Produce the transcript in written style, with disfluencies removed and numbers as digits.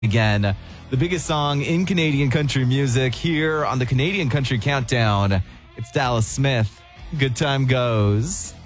Again, the biggest song in Canadian country music here on the Canadian Country Countdown. It's Dallas Smith. Good time goes.